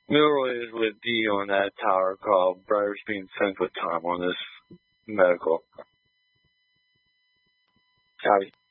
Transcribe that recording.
Milroy is with D on that tower call. Briar's being sent with Tom on this medical. Copy.